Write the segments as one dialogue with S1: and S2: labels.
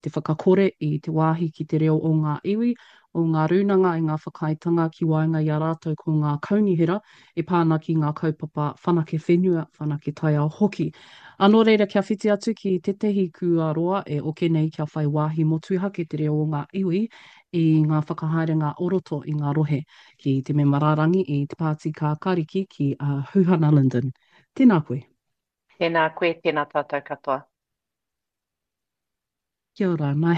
S1: te whakakore i te wāhi ki te reo o ngā iwi, o ngā rūnanga i ngā whakaitanga ki waenga i a rātou ko ngā kaunihera, e pāna ki ngā kaupapa whanake whenua, whanake tai ao hoki. Anō reira kia whiti atu ki te tehi kua roa e oke nei kia whai wāhi motuha ki te reo o ngā iwi i ngā whakahaerenga oroto i ngā rohe ki te memararangi i te pāti ka kariki ki Huhana Linden. Tēnā koe.
S2: Tēnā koe, tēnā tātou katoa.
S1: Kia ora, nā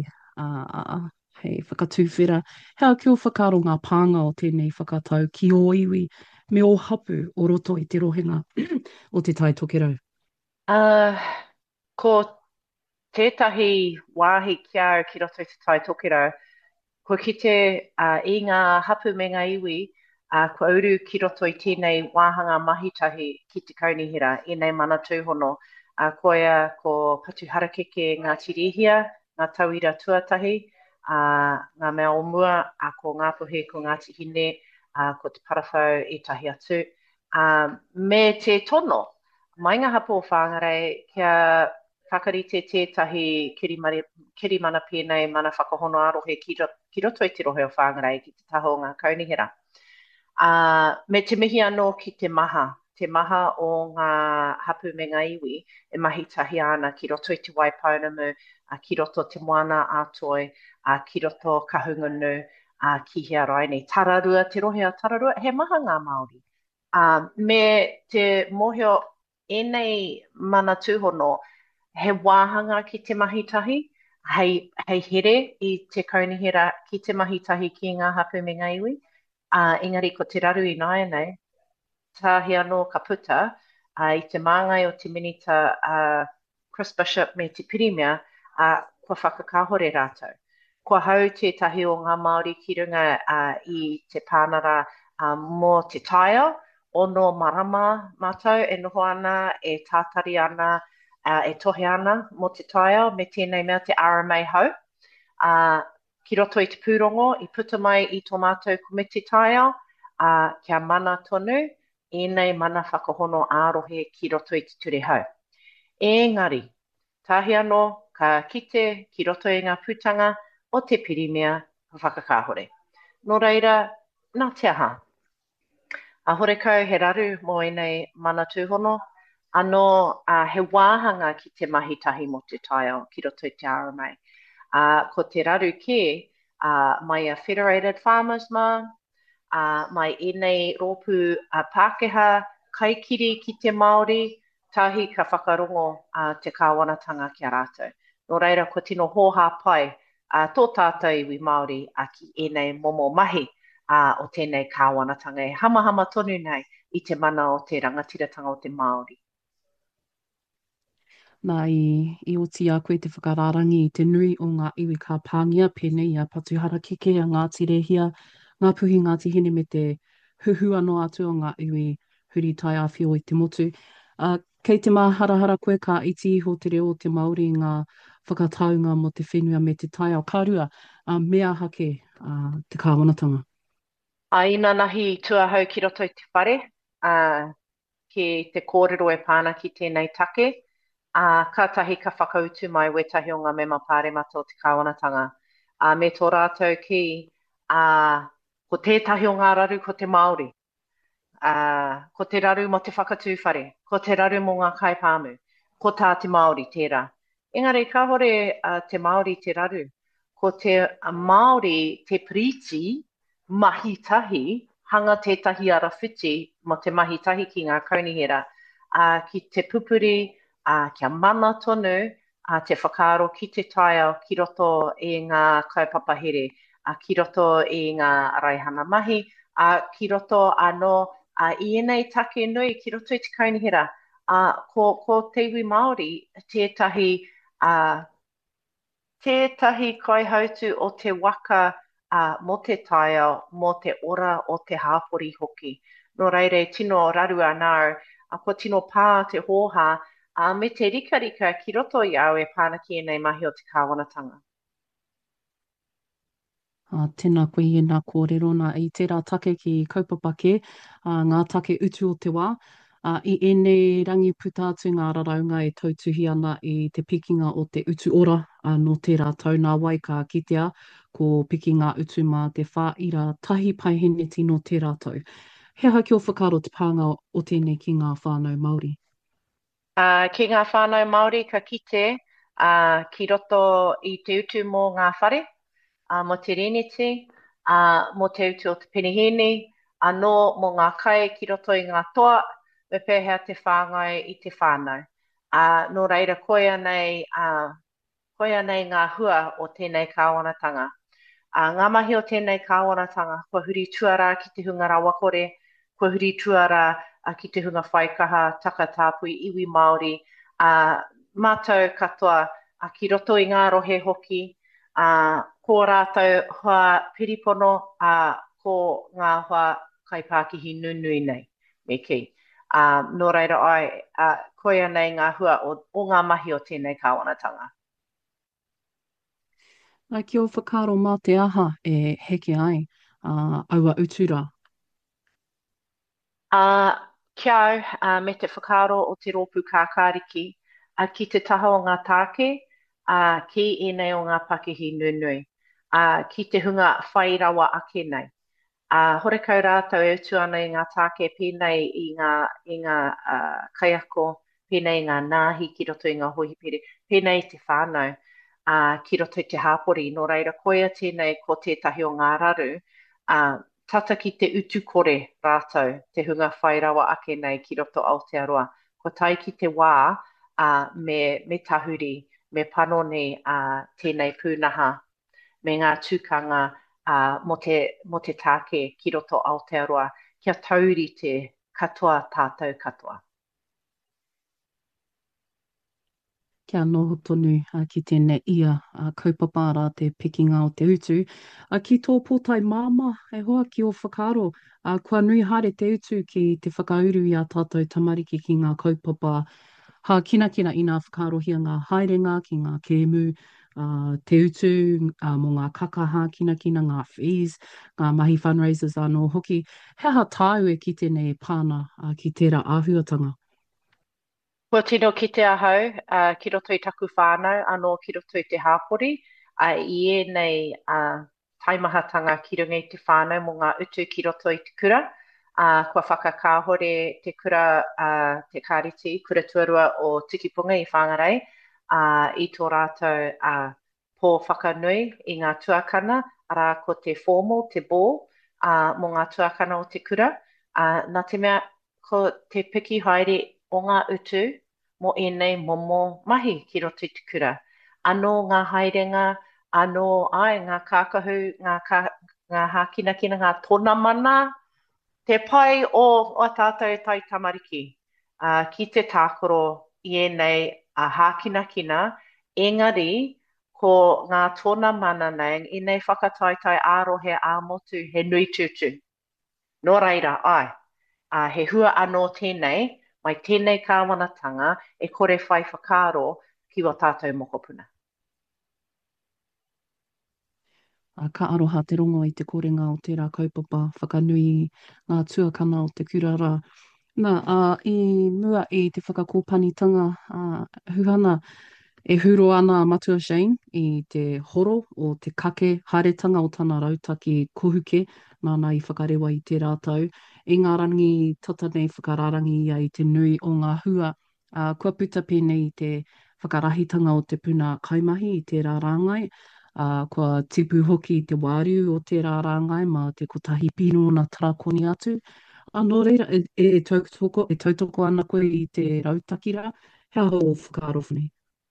S1: hei whakatūwhera. Hea kia o whakaro ngā pānga o tēnei whakatau ki o iwi me o hapu o roto i te rohenga o te tai tokerau.
S2: Uh, ko tētahi wāhi kia au ki roto i te tai tokerau, ko kite i ngā hapu me ngā iwi, ko uru ki roto i tēnei wāhanga mahitahi ki te kaunihira, i nei mana tūhono. Koia ko patu harakeke ngā tirihia, ngā tauira tuatahi, ngā mea o mua, ko ngā puhe, ko ngā tihine, ko te parawhau i tahi atu. Me te tono, mai ngā hapu o whāngarei, kia whakarite tētahi kirimana pēnei mana whakahono arohe ki roto i te rohe o whāngarei ki te taho o ngā kaunihira. Me te mihi anō ki te maha o ngā hapu me ngā iwi, e mahi tahi ana ki roto i te waipaunamu, ki roto te moana ātoi, ki roto kahungunu, ki hea raini. Tararua, te rohe a tararua, he maha ngā Māori. Me te mohio enei mana tūhono, he wāhanga ki te mahitahi, hei here i te kaunihira ki te mahitahi ki ngā hapu me ngā iwi. Engari ko te raru i nāia nei, tāhi anō ka puta, i te māngai o te minita Chris Bishop me te pirimia, kua whakakahore rātou. Kua hau tētahi o ngā Māori ki runga i te pānara mō te taia, ono marama mātou e noho ana, e tātari ana, e tohe ana mō te taia, me tēnei mea te RMA hau. Ki roto i te pūrongo, i puta mai i tō mātou komiti taia, kia mana tonu, enei mana whakahono ārohe ki roto i te ture hau. Engari, tahi anō ka kite ki roto i ngā pūtanga o te pirimia whakakahore. Nō reira, nā te aha. A horekau he raru mō enei mana tūhono, anō he wāhanga ki te mahitahi mo te taia ki roto i te RMA. Ko te raru ke, mai a Federated Farmers mā, mai enei rōpū Pākehā kaikiri ki te Māori, tahi ka whakarongo te kāwanatanga ki a rātou. Nō reira, ko tino hōhā pai tō tātou iwi Māori ki enei momo mahi o tēnei kāwanatanga e hamahama tonu nei i te mana o te rangatiratanga o te Māori.
S1: Nā i oti a koe te whakararangi i te nui o ngā iwi ka pāngia pēnei a patuhara keke a ngā tirehia, ngā puhi ngā tihine me te huhu anō atu o ngā iwi huri tai a whio i te motu. Kei te māharahara koe ka iti iho te reo o te Māori ngā whakataunga mo te whenua me te tai ao kārua, mea hake te kāwanatanga.
S2: Ina nahi tuahau ki roto i te whare, ki te kōrero e pāna ki tēnei take, kātahi ka whakautu mai wetahi o ngā mema pāremata o te kāwanatanga. Me tō rātou ki, ko tētahi o ngā raru ko te Māori, ko te raru mo te whakatūwhare, ko te raru mo ngā kaipāmu, ko tā te Māori tērā. Engari, ka hore te Māori te raru, ko te Māori te priti mahitahi, hanga tētahi arawhiti mo te mahitahi ki ngā kaunihera, ki te pupuri, kia mana tonu, te whakaaro ki te taia ki roto i ngā kaupapa here, ki roto i ngā raihana mahi, ki roto anō i enei take nui ki roto i te kaunihera. Ko te iwi Māori, tētahi kaihautu o te waka mo te taia, mo te ora o te hāpori hoki. Nō reire, tino raru anau, ko tino pā te hōhā, me te rika ki roto i au e pāna ki enei mahi o te kāwanatanga.
S1: Tēnā koe i nā kōrero nā i tērā take ki kaupapa ke, ngā take utu o te wā. I ene rangi puta atu ngā raraunga e tautuhi ana i te pikinga o te utu ora no te rātou nā wai ka kitea ko pikinga utu mā te whāira tahi paiheneti no te rātou. He aha kia o whakaro te pānga o tēnei ki ngā whānau Māori?
S2: Ki ngā whānau Māori ka kite, ki roto i te utu mō ngā whare, mo te riniti, mo te utu o te penihini, anō mo ngā kai ki roto i ngā toa, me pēhea te whāngai i te whānau. Nō reira koia nei ngā hua o tēnei kāwanatanga. Ngā mahi o tēnei kāwanatanga, kua huri tuara ki te hunga rawakore, kua huri tuara ki te hunga whaikaha takatāpui iwi Māori, mātou katoa ki roto i ngā rohe hoki, ko rātou hoa piripono, ko ngā hoa kaipākihi nunui nei, me ki. Nō reira ai, koia nei ngā hua o ngā mahi o tēnei kāwanatanga.
S1: Kia o whakaro mā te aha heke ai, aua utura.
S2: Kia au, me te whakaro o te rōpū kākāriki, ki te taha o ngā tāke, ki ēnei o ngā pakihi nunui, ki te hunga whairawa ake nei. Hore kau rātou e utu ana i ngā tāke pēnei i ngā kaiako, pēnei i ngā nāhi ki roto i ngā hohipere, pēnei i te whānau, ki roto i te hāpori. Nō reira koia tēnei ko tētahi o ngā raru, tata ki te utu kore rātou, te hunga whairawa ake nei ki roto Aotearoa. Ko tai ki te wā me tahuri, me panoni tēnei pūnaha, me ngā tūkanga mo te tāke ki roto Aotearoa, kia tauri te katoa tātou katoa.
S1: Kia noho tonu ki tēnei ia kaupapa rā te pikinga o te utu. Ki tō pōtai māma, e hoa ki o whakaro, kua nui haere te utu ki te whakauru i a tātou tamariki ki ngā kaupapa. Kina kina i ngā whakarohia ngā haerenga ki ngā kēmu, te utu mō ngā kakaha, kina kina ngā fees, ngā mahi fundraisers anō hoki. He aha tāu e ki tēnei pāna ki tērā āhuatanga?
S2: Kua tino ki te ahau, ki roto i taku whānau, anō ki roto i te hāpori, i ēnei taimahatanga ki runga i te whānau mō ngā utu ki roto i te kura. Kua whakakāhore te kura, te kāriti, kura tuarua o Tikipunga i Whangarei, i tō rātou pō whakanui i ngā tuakana, arā ko te formal, te ball, mō ngā tuakana o te kura. Nā te mea, ko te piki haere o ngā utu, mo ēnei momo mahi ki roto i te kura. Anō ngā haerenga, anō ngā kākahu, ngā hākinakina, ngā tōna mana, te pai o tātou tai tamariki. Ki te tākoro i ēnei hākinakina, engari, ko ngā tōna mana nei, i nei whakataitai ārohe āmotu he nui tūtū. Nō reira, he hua anō tēnei, mai tēnei kāwanatanga e kore whai whakaro ki o tātou mokopuna.
S1: Ka aroha te rongo i te korenga o tērā kaupapa, whakanui ngā tuakana o te kurara. I mua i te whakakōpanitanga, huhana e huro ana Matua Shane i te horo o te kake haeretanga o tana rautaki kohuke, nāna i whakarewa i te rātou. I ngā rangi tata nei whakararangi ia i te nui o ngā hua, kua puta pēnei i te whakarahitanga o te puna kaimahi i tērā rāngai, kua tipu hoki i te wāriu o tērā rāngai, ma te kotahi pino na tarakoni atu. Nō reira, e tautoko ana koe i te rautakira, hea ho o whakaro whani.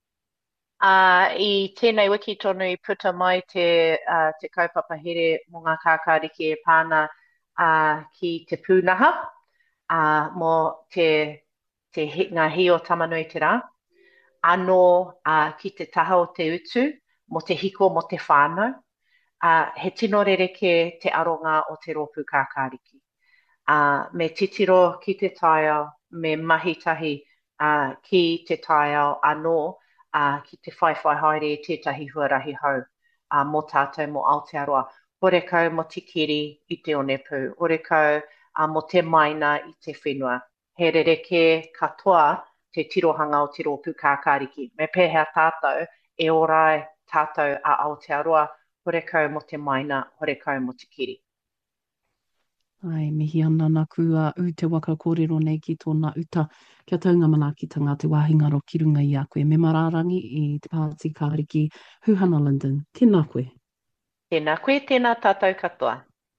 S2: I tēnei wiki tonu i puta mai te kaupapa here mō ngā kākāriki e pāna ki te pūnaha, mō ngā hi o tamanui te rā, anō ki te taha o te utu, mo te hiko mo te whānau, he tino rereke te aronga o te rōpū kākāriki. Me titiro ki te taiao, me mahitahi ki te taiao anō, ki te whaiwhai haere i tētahi huarahi hau mō tātou mō Aotearoa. Hore kau mo te kiri i te onepū, hore kau mo te maina i te whenua. he rereke katoa te tirohanga o tiropu kākāriki. Me pēhea tātou e ora tātou a Aotearoa, horekau mo te maina, horekau mo te kiri.
S1: Ai, mihi ana nā kua u te waka kōrero nei ki tōna uta. Kia taunga manaakitanga te wāhingaro ki runga i a koe. Me mararangi i te Pāti Kāriki Huhana London. Tēnā koe.
S2: Tēnā koe, tēnā tātou katoa.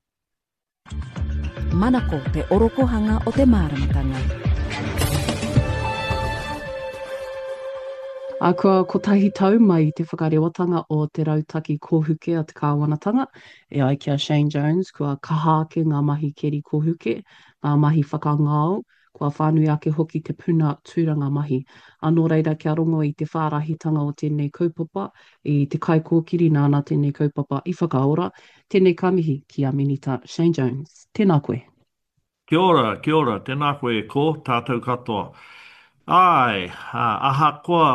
S3: Manako te orokohanga o te māramatanga.
S1: A kua kotahi tau mai i te whakarewatanga o te rautaki kōhuke a te kāwanatanga. E ai kia Shane Jones, kua kahake ngā mahi keri kōhuke, ngā mahi whakangao, kua whānui ake hoki te puna tūranga mahi. Anō reira kia rongo i te whārahitanga o tēnei kaupapa, i te kai kōkiri nāna tēnei kaupapa i whakaora. Tēnei kamihi ki a minita Shane Jones. Tēnā koe.
S4: Kia ora, tēnā koe ko tātou katoa. Ai, aha koa,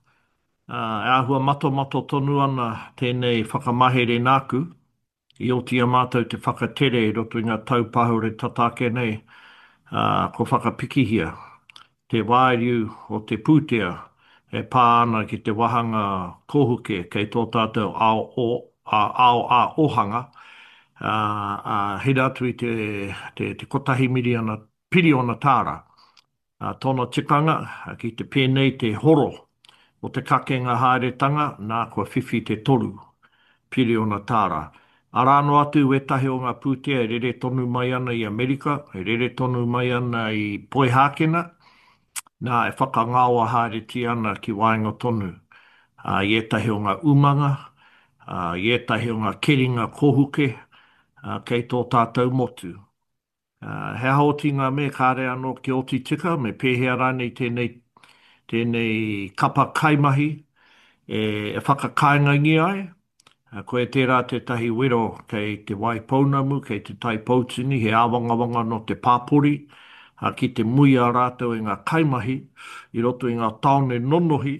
S4: e ahua mato tonu ana tēnei whakamahere nāku, i o tia mātou te whakatere i roto i ngā taupahore tatake nei, ko whakapikihia. Te wāiriu o te pūtea e pā ana ki te wahanga kōhuke kei tō tātou ao a ohanga, hira atu i te kotahi miri ana piri ona tāra. Tōna tikanga ki te pēnei te horo o te kakenga haeretanga nā kua whiwhi te toru piri ona tāra. Arano atu e tahi o ngā pūtea e rere tonu mai ana i Amerika, e rere tonu mai ana i Poihākena, nā e whakangaua haereti ana ki wainga tonu. I etahi o ngā umanga, i etahi o ngā keringa kohuke, kei tō tātou motu. He haoti ngā me kāre anō ki oti tika, me pēhea rānei tēnei kapa kaimahi e whakakaingangi ai. Koe tērā te tahi wero kei te waipounamu, kei te tai poutini, he awangawanga no te pāpori, ki te muia rātou i ngā kaimahi, i roto i ngā taone nonohi,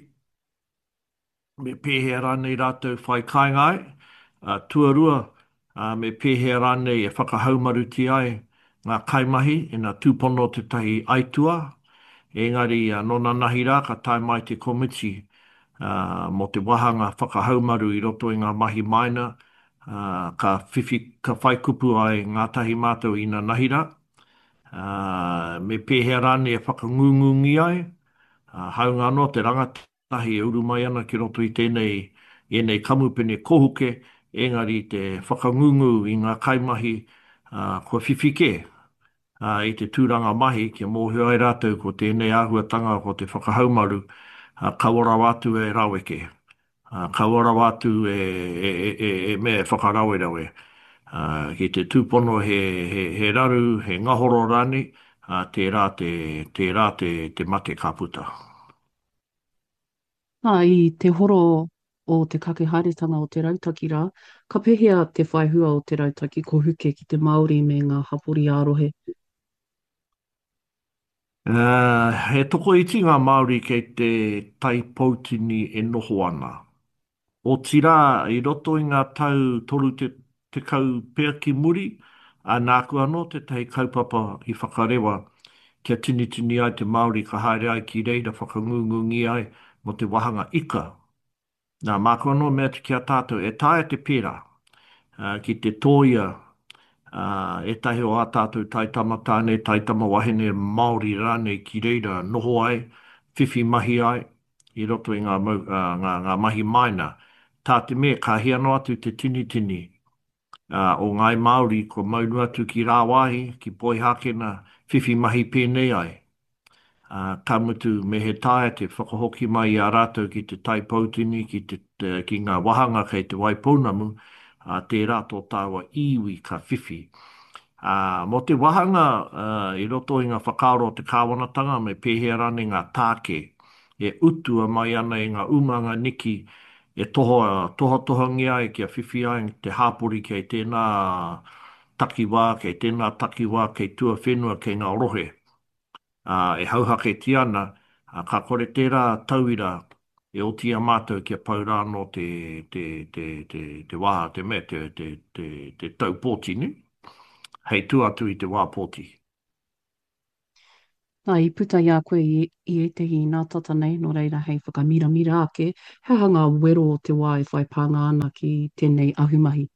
S4: me pēhea rānei rātou whai kaingai, tuarua, me pēhea rānei e whakahaumaruti ai ngā kaimahi, e ngā tūpono te tahi aitua, engari nona nahi rā ka tai mai te komiti mo te wahanga whakahaumaru i roto i ngā mahi maina, ka whai kupu ai ngā tahi mātou i ngā nahi rā, me pēhea rānei e whakangungungi ai, haunga anō te rangatahi e uru mai ana ki roto i tēnei kamupene kohuke, engari te whakangungu i ngā kaimahi kua whiwhike i te tūranga mahi kia mōhio ai rātou ko tēnei āhuatanga ko te whakahaumaru kawara wātu e raweke. Kawara wātu e me whakarawe rawe. Ki te tūpono he raru, he ngahoro rani, tērā te mate kaputa.
S1: I te horo o te kake haeretanga o te rautaki rā, ka pehea te whaihua o te rautaki kōhuke ki te Māori me ngā hapori ārohe.
S4: He toko iti ngā Māori kei te taipautini e noho ana. O tira i roto i ngā tau toru te kau pēr ki muri, a nāku anō te tahi kaupapa i whakarewa kia tini ai te Māori ka haere ai ki reira whakangungungi ai mo te wahanga ika. Nā māku anō mea te kia tātou e tae te pēra ki te tōia e tahi o a tātou taitama tāne, taitama wahine Māori rānei ki reira noho ai, whiwhi mahi ai, i roto i ngā mahi maina. Tā te me, ka hia no atu te tini o ngai Māori ko maunu atu ki rāwahi, ki Poihākena, whiwhi mahi pēnei ai. Ka mutu me he tae te whakahoki mai i a rātou ki te taipautini, ki ngā wahanga kei te waipounamu, tērā tō tāua iwi ka whiwhi. Mo te wahanga i roto i ngā whakaaro te kāwanatanga me pēhea rane ngā tāke e utua mai ana i ngā umanga niki e toha ngia e kia whiwhi ai te hāpori kei tēnā takiwā, kei tēnā takiwā, kei tua whenua, kei ngā rohe. E hauhake ti ana, ka kore tērā tauira e o tia mātou kia paura no te waha, te me, te taupōtini. Hei tu atu i te wā pōti.
S1: Nā i puta i a koe i etehi nā tata nei, no reira hei whakamiramira ake, he hanga wero o te wā e whai pānga ana ki tēnei ahumahi.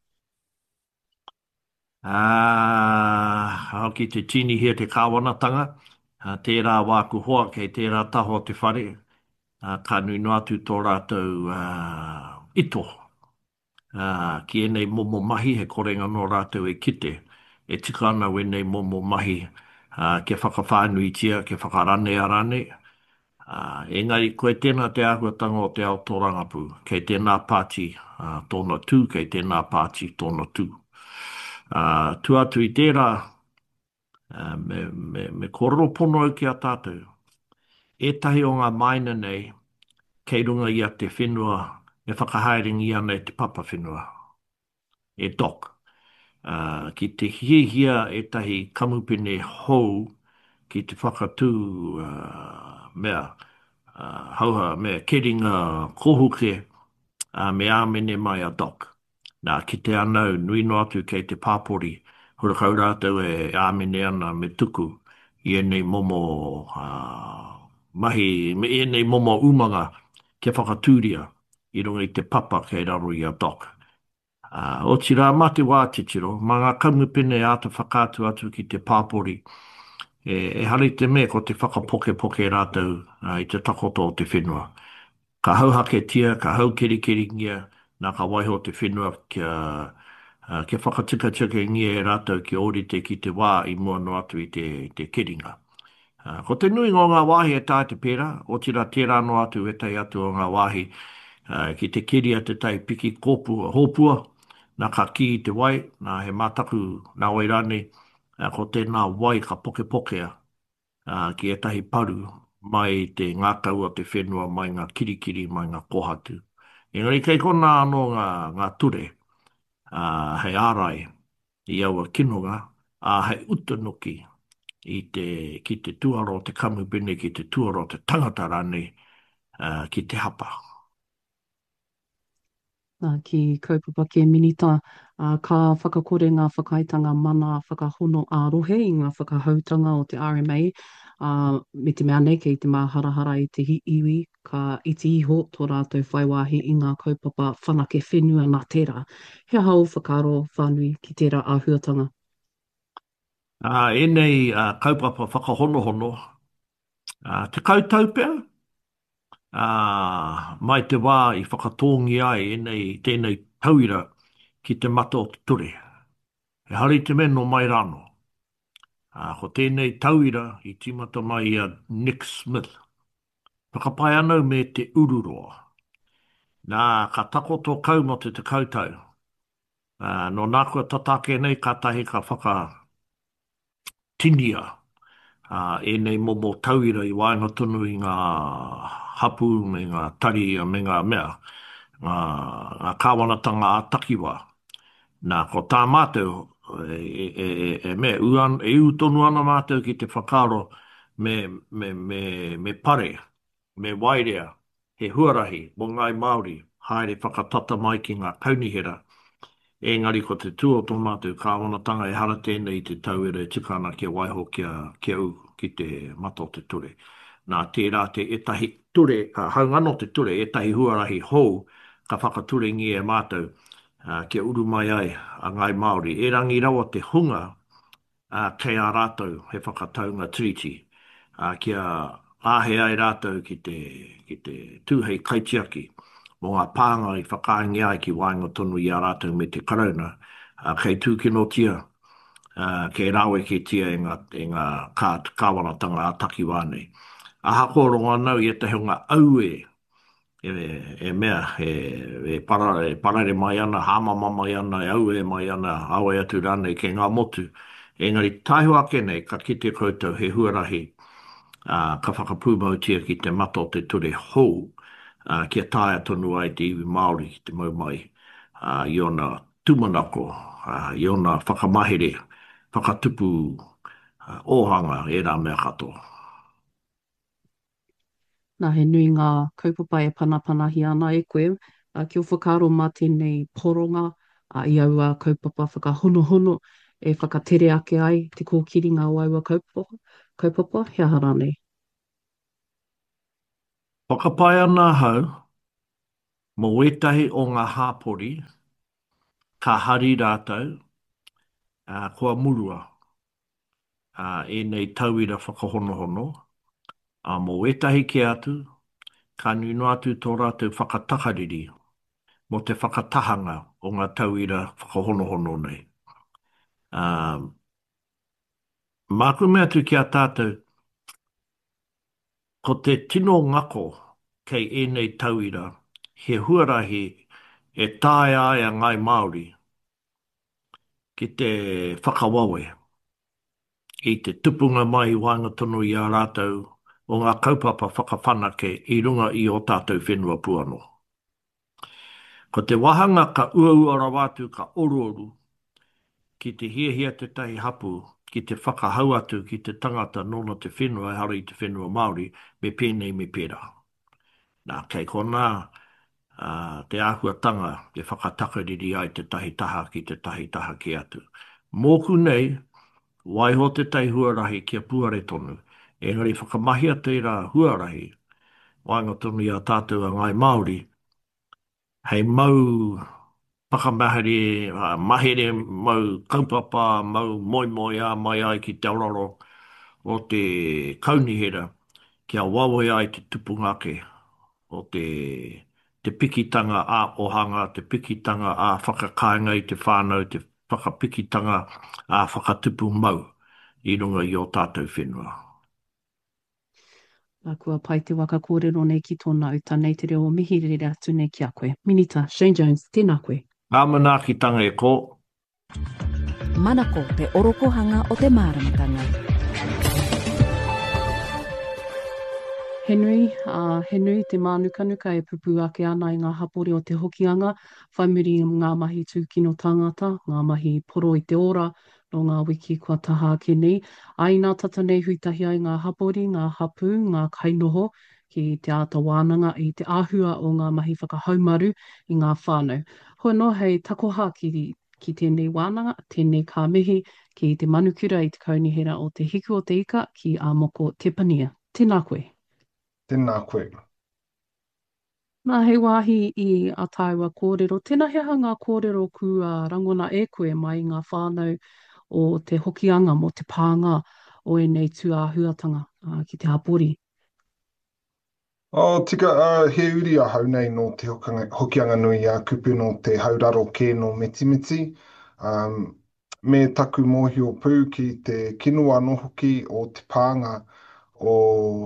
S4: Hoki te tini hia te kāwanatanga, tērā wāku hoa kei tērā taho te whare, ka nui no atu tō rātou ito. Ki enei momo mahi, he korenga no rātou e kite, e tika ana wenei momo mahi, ke whakawhānui tia, ke whakarane a rane. Engari, koe tēnā te āhuatanga o te ao tō rangapu, kei tēnā pāti tōna tū, kei tēnā pāti tōna tū. Tu atu i tērā, me kororo pono au ki a tātou. Ētahi o ngā maina nei, kei runga i a te whenua, me whakahaeringi ana e te papa whenua. E doc. Ki te hihia ētahi kamupene hou, ki te whakatū mea, hauha mea keringa kohuke, me āmene mai a doc. Nā, ki te anau, nui no atu kei te pāpori, hurakau rātou e āmene ana me tuku, i enei momo mahi, me enei momo umanga, ke whakatūria, i runga i te papa kei raro i a doc. O tira mate wā te tiro, ma ngā kaumupene a te whakātu atu ki te pāpori, e hari te me ko te whakapoke poke rātou i te takoto o te whenua. Ka hauhake tia, ka hau keri ngia, nā ka waiho te whenua ke whakatika tika ngia e rātou ki orite ki te wā i mua no atu i te keringa. Ko te nui ngō ngā wāhi e tā te pēra, o tira tērā no atu e tai atu o ngā wāhi ki te keria te tai piki kōpua, hōpua, nā ka ki i te wai, nā he mātaku nā wairane, ko tēnā wai ka poke pokea ki etahi paru mai te ngākau o te whenua, mai ngā kirikiri, mai ngā kohatu. Engari kei kona anō ngā ture, hei ārai i aua kinonga, hei utanoki ki te tuaro o te kamupene, ki te tuaro o te tangata rane, ki te hapa.
S1: Ki kaupapa ke minita, ka whakakore ngā whakaitanga mana whakahono ārohe i ngā whakahautanga o te RMA, me te mea nei kei te māharahara i te iwi, ka iti iho tō rātou whaiwahi i ngā kaupapa whanake whenua nā tērā. He hau whakaro whanui ki tērā āhuatanga.
S4: Enei kaupapa whakahonohono, te kautau pēr, mai te wā i whakatongi ai tēnei tauira ki te mata o te ture. He hari te meno mai rano. Ko tēnei tauira i timata mai a Nick Smith. Whakapai anau me te ururoa. Nā ka takoto kau mo te kautau. No nā kua tatake nei ka tahi ka whakatinia. Enei momo tauira i wainga tonu i ngā hapu, me ngā tari, me ngā mea, ngā kāwanatanga a takiwa. Nā ko tā mātou, e utonu ana mātou ki te whakaro me pare, me wairea, he huarahi, mo ngai Māori, haere whakatata mai ki ngā kaunihera. Engari ko te tua tō mātou kāwanatanga e hara tēnei te tauira e tikana ke waiho kia au ki te mata o te ture. Nā tērā te etahi ture, ka haungano te ture, etahi huarahi hou, ka whakature ngi e mātou, kia uru mai ai a ngai Māori. E rangi rawa te hunga kei a rātou he whakataunga treaty, kia āhe ai rātou ki te tūhei kaitiaki. Mo ngā pānga i whakaingi ai ki wainga tonu i a rātou me te karauna, kei tūkino tia, kei rawe ki tia e ngā kāwanatanga a takiwānei. A hako rongo anau i te hunga aue, mea, parare mai ana, hamama mai ana, aue mai ana, aue atu rane ke ngā motu. Engari taihua kene ka kite koutou he huarahi, ka whakapūmau tia ki te mata o te ture hou, kia taia tonu ai te iwi Māori ki te mau mai, i ona tumanako, i ona whakamahere, whakatupu ohanga e rā mea katoa.
S1: Nā he nui ngā kaupapa e panapanahi ana e koe, ki o whakaro mā tēnei poronga, i aua kaupapa whakahonohono, e whakatere ake ai te kōkiringa o aua kaupapa. kaupapa, he aha rānei.
S4: Whakapai ana hau, mo etahi o ngā hāpori, ka hari rātou, kua murua, e nei tauira whakahonohono, mo etahi ke atu, ka nino atu tō rātou whakatakariri, mo te whakatahanga o ngā tauira whakahonohono nei. Māku mea tu ki a tātou, ko te tino ngako kei ēnei tauira, he huarahi e tāe ai a ngai Māori ki te whakawawe, i te tupunga mai wānga tono i a rātou o ngā kaupapa whakawhanake i runga i o tātou whenua puano. Ko te wahanga ka uaua rawatu ka ororu ki te hiahia te tahi hapu, ki te whakahau atu ki te tangata nona te whenua, hara i te whenua Māori, me pēnei me pērā. Nā, kei kona te āhuatanga te whakatakariri ai te tahi taha ki te tahi taha ki atu. Mōku nei, waiho te tai huarahi kia puare tonu, engari whakamahia te rā huarahi, wāinga tonu i a tātou a ngai Māori, hei mau whakamahiri, mahere mau kaupapa, mau moi moi a mai ai ki te ororo o te kaunihera, kia wawe ai te tupungake o te pikitanga a ohanga, te pikitanga a whakakainga i te whānau, te whakapikitanga a whakatupu mau i runga i o tātou whenua.
S1: Nā kua pai te waka kōrero nei ki tōna uta nei te reo mihi rere atu nei ki a koe. Minita, Shane Jones, tēnā koe.
S4: Āmanakitanga e ko.
S3: Manako te orokohanga o te māramatanga.
S1: He nui te mānukanuka e pupu ake ana i ngā hapori o te hokianga, whai muri i ngā mahi tūkino tangata, ngā mahi poro i te ora, no ngā wiki kua taha ake nei. Ai nā tata nei huitahi ai ngā hapori, ngā hapu, ngā kainoho, ki te āta wānanga i te āhua o ngā mahi whakahaumaru i ngā whānau. Hoi no, hei takoha ki tēnei wānanga, tēnei kā mihi, ki te manukura i te kaunihera o te hiku o te ika ki a moko te pania. Tēnā koe.
S5: Tēnā koe.
S1: Nā hei wāhi i a tāua kōrero. Tēnā hea ngā kōrero kua rangona e koe mai ngā whānau o te hokianga mo te pānga o e nei tū āhuatanga ki te hapori.
S5: Tika, he uri a hau nei no te hokianga nui a kupu no te hauraro kē no metimiti. Me taku mōhio pū ki te kinua no hoki o te pānga o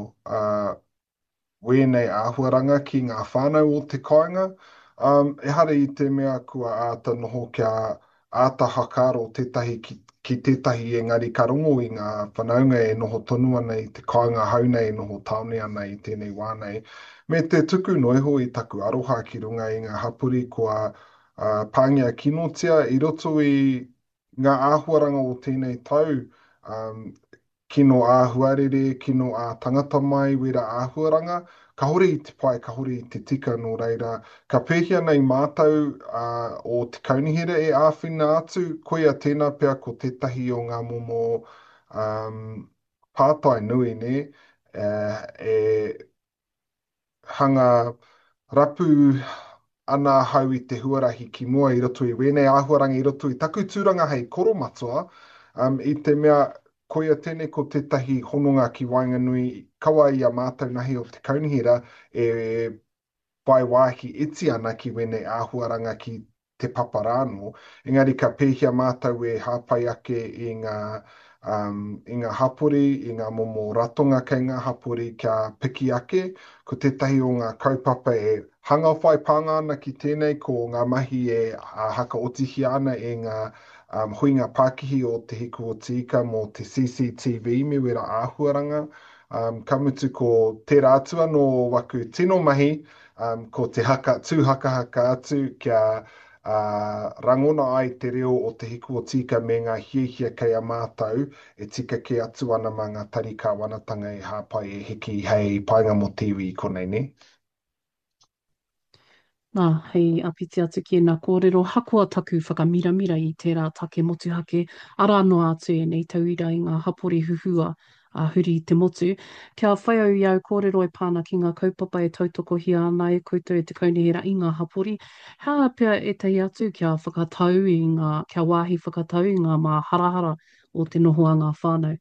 S5: wēnei āhuaranga ki ngā whānau o te kāinga. E hara i te mea kua āta noho kia āta hakaro tētahi ki tētahi engari ka rongo i ngā whanaunga e noho tonu ana i te kāinga haunei e noho taone ana i tēnei wānei. Me te tuku noiho i taku aroha ki runga i ngā hapuri kua pāngia kinotia i roto i ngā āhuaranga o tēnei tau. Kino āhuarere, kino ā tangata mai, wera āhuaranga, ka hore i te pai, ka hore i te tika no reira. Ka pēhia nei mātau o te kaunihera e āwhina atu, koia tēnā pea ko tētahi o ngā momo pātai nui ne, e hanga rapu ana hau i te huarahi ki mua i roto i wēnei āhuaranga i roto i taku tūranga hei koromatua, i te mea koia tēnei ko tētahi hononga ki Wainganui, kawa i a mātou nahi o te kaunihera e pai wāhi iti ana ki wene āhuaranga ki te paparāno. Engari ka pēhia mātou e hāpai ake i ngā hapori, i ngā momo ratonga kei ngā hapori kia piki ake, ko tētahi o ngā kaupapa e hanga whai pānga ana ki tēnei, ko ngā mahi e haka otihi ana e ngā huinga Pākihi o te hiku o te ika mo te CCTV me wera āhuaranga. Ka mutu ko te rātua no waku tino mahi, ko te tūhakahaka atu kia rangona ai te reo o te hiku o tika me ngā hiehia kei a mātou e tika ke atu ana ma ngā tarika wanatanga e hāpai e hiki hei painga mo tiwi i konei ne.
S1: Nā, hei apiti atu ki nā kōrero hakoa taku whakamiramira i tērā take motuhake, ara no atu e nei tauira i ngā hapori huhua huri i te motu. Kia whai au i au kōrero e pāna ki ngā kaupapa e tautoko hi ana e koutou e te kaunihera i ngā hapori. Hea pia e tei atu kia whakatau i ngā, kia wāhi whakatau i ngā mā harahara o te noho a ngā whānau.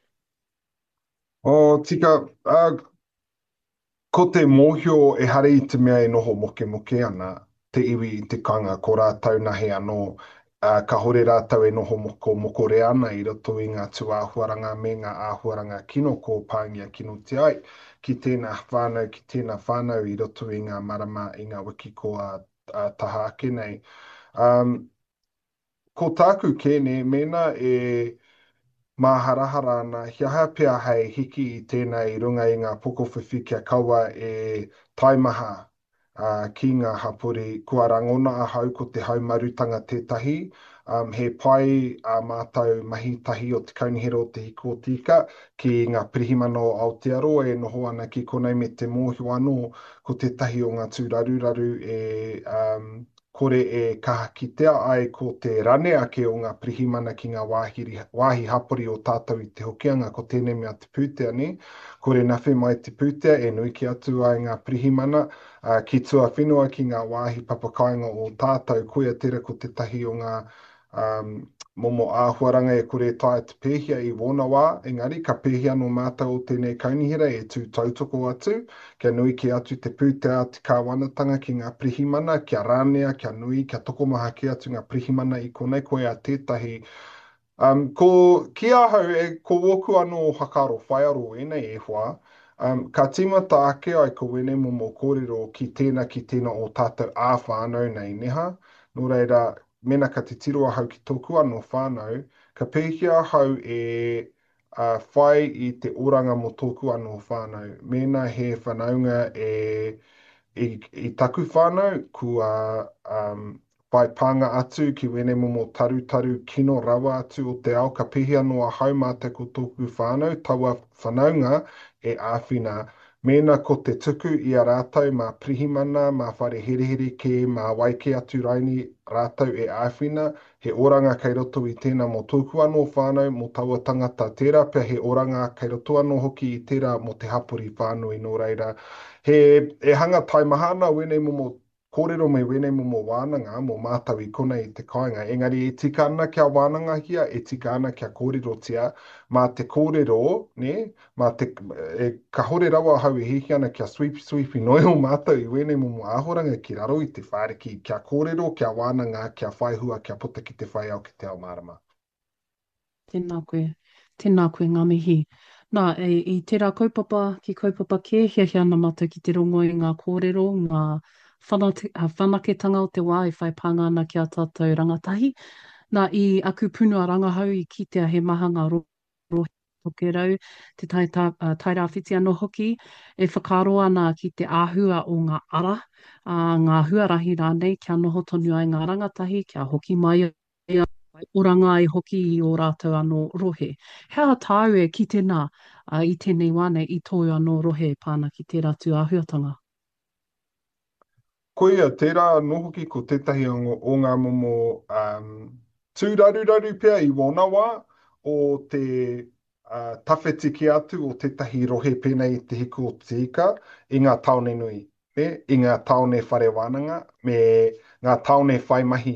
S5: O, tika, ko te mōhio e hare i te mea e noho moke moke ana, te iwi i te kanga, ko rātau nahe anō, ka hore rātau e noho moko moko re ana i roto i ngā tū āhuaranga me ngā āhuaranga kino ko pāngia kino te ai, ki tēnā whānau, ki tēnā whānau i roto i ngā marama, i ngā wiki ko a taha ake nei. Um, ko tāku kēne, mena e mā harahara ana, hiaha pia hei hiki i tēnei i runga i ngā poko whiwhi kia kaua e taimaha ki ngā hapori, kua rangona a hau ko te haumarutanga tētahi, he pai a mātou mahi tahi o te kaunihera o te hiko o tika, ki ngā pirihimano o Aotearoa e noho ana ki konei me te mōhio anō, ko te tahi o ngā tūraruraru e kore e kaha kitea ai ko te rane ake o ngā pirihimana ki ngā wāhi hapori o tātou i te hokianga ko tēnei mea te pūtea ni. Kore nawhi mai te pūtea e nui ki atu ai ngā pirihimana ki tua whenua ki ngā wāhi papakainga o tātou koia tera ko te tahi o ngā momo āhuaranga e kore tae te pēhia i wona wā, engari ka pēhia no mātou o tēnei kaunihera e tū tautoko atu, kia nui ki atu te pūtea te kāwanatanga ki ngā prihimana, kia rānea, kia nui, kia tokomaha ki atu ngā prihimana i konei koe a tētahi. Ko ki ahau e ko woku anō hakaro whaiaro enei e hua, ka timata ake ai ko wene momo kōrero ki tēnā o tātou āwhānau nei neha, nō reira, mena ka te tiroa hau ki tōku anō whānau, ka pēhia hau e whai i te oranga mo tōku anō whānau. Mena he whanaunga i taku whānau, kua whai pānga atu ki wene momo taru kino rawa atu o te ao, ka pēhia noa hau mā te ko tōku whānau, taua whanaunga e āwhina. Mena ko te tuku i a rātau mā prihimana, mā whare herehere ke, mā waike atu raini rātau e āwhina, he oranga kei roto i tēnā mo tōku anō whānau, mo taua tangata tērā, pia he oranga kei roto anō hoki i tērā mo te hapuri whānau i nō reira. E hanga taimaha ana wene momo kōrero me wene momo wānanga mo mātau i konei i te kāinga. Engari e tika ana kia wānanga hia, e tika ana kia kōrero tia, mā te kōrero, ne, ka hore rawa hau e hiki ana kia sweepi noi o mātou i wene momo āhoranga ki raro i te whāriki, kia kōrero, kia wānanga, kia whaihua, kia puta ki te whai au ki te ao marama.
S1: Tēnā koe ngā mihi. Nā, i tērā kaupapa ki kaupapa ke, hia ana mātou ki te rongo i ngā kōrero, ngā whanaketanga o te wā e whai pānga ana ki a tātou rangatahi. Nā, i aku punua rangahau i kitea he maha ngā rohe tokerau, te tairāwhiti anō hoki, e whakaro ana ki te āhua o ngā ara, ngā huarahi rānei, kia noho tonu ai ngā rangatahi, kia hoki mai oranga ai hoki i o rātou anō rohe. Hea tāu e ki tēnā i tēnei wane i tōu anō rohe pāna ki tērā tū āhuatanga.
S5: Koia, tērā nohoki ko tētahi o ngā momo tūraruraru pia i wona wā o te tawhetiki atu o tētahi rohe pēnei te hiko o te ika i ngā taone nui, i ngā taone whare wānanga me ngā taone whai mahi.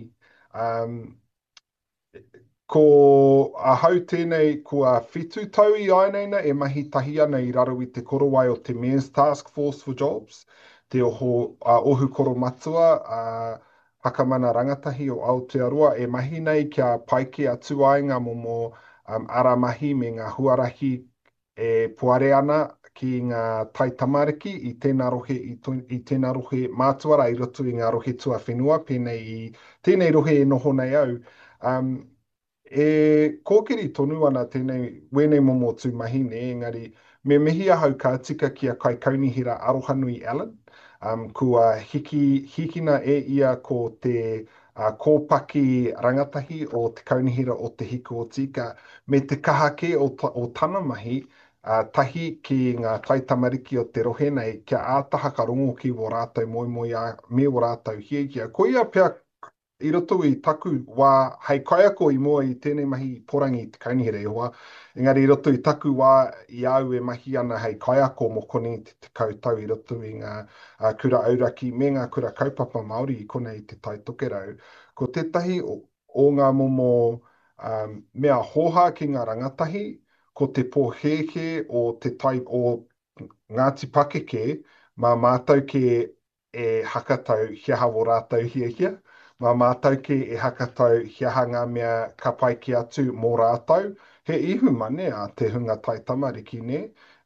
S5: Ko a hau tēnei kua whitu tau i ainaina e mahi tahi ana i raro i te korowai o te Men's Task Force for Jobs, te ohu koro matua, hakamana rangatahi o Aotearoa, e mahi nei kia paike atu ai ngā momo aramahi me ngā huarahi e puare ana ki ngā tai tamariki i tēnā rohe mātuara i roto i ngā rohe tua whenua, pēnei i tēnei rohe e noho nei au. E kōkiri tonu ana tēnei wene momo tū mahine, engari me mihi ahau ka tika ki a kai kaunihira Arohanui Allen, kua hikina e ia ko te kōpaki rangatahi o te kaunihira o te hiko o tika, me te kahake o tana mahi, tahi ki ngā taitamariki o te rohe nei, kia ātaha ka rongo ki wō rātou moi me wō rātou hiehia. Ko ia pia I roto i taku wā, hei kaiako i mua i tēnei mahi porangi i te kaunihere hoa. Engari i roto i taku wā i au e mahi ana hei kaiako mokoni te kautau i roto i ngā kura auraki me ngā kura kaupapa Māori i konei te tai tokerau. Ko tētahi o ngā momo mea hoha ki ngā rangatahi, ko te pōheke o te tai o Ngāti Pakeke, mā mātou ke e hakatau hiaha o rātou hia. Mā mātou ke e hakatau hiaha ngā mea ka pai ki atu mō rātou. He ihu mane a te hunga tai tamariki ne.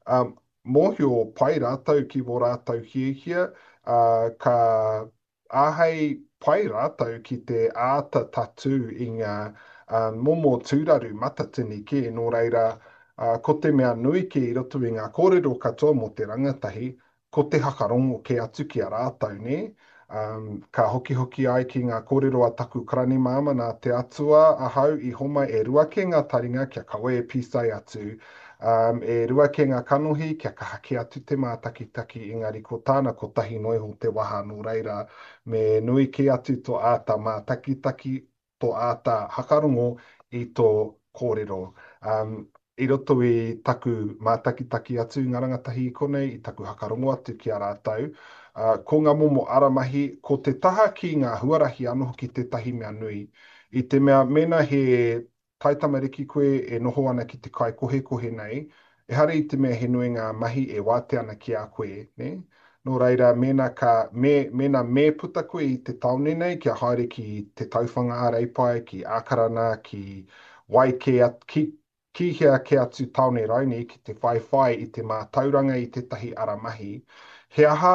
S5: Mōhio pai rātou ki mō rātou hia, ka āhei pai rātou ki te āta tatu i ngā momo tūraru matatini ke nō reira. Ko te mea nui ke i roto i ngā kōrero katoa mo te rangatahi, ko te hakarongo ke atu ki a rātou, ne? Ka hoki ai ki ngā kōrero a taku krani māma nā te atua ahau i homa e rua ke ngā taringa kia kawe e pīsai atu, e rua ke ngā kanohi kia ka hake atu te mātakitaki, engari ko tāna ko tahi noi ho te waha nō reira, me nui ke atu to āta mātakitaki, to āta hakarongo i tō kōrero. I roto i taku mātakitaki atu ngā rangatahi i konei, i taku hakarongo atu ki a rātou. Ko ngā momo aramahi, ko te taha ki ngā huarahi anō ki te tahi mea nui. I te mea mena he taitamariki koe e noho ana ki te kai kohe nei, e hare i te mea he nui ngā mahi e wāte ana ki a koe, ne? Nō reira, mena me puta koe i te taone nei, kia haere ki te tauwhanga areipai, ki ākarana, ki wai ki hea ke atu taone rauni ki te whaiwhai i te mātauranga i te tahi aramahi. He aha